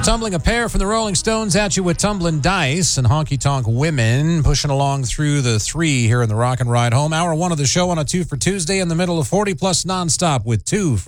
Tumbling a pair from the Rolling Stones at you with Tumbling Dice, and Honky Tonk Women pushing along through the 3 here in the Rock and Ride Home. Hour 1 of the show on a 2 for Tuesday in the middle of 40 plus nonstop with 2 for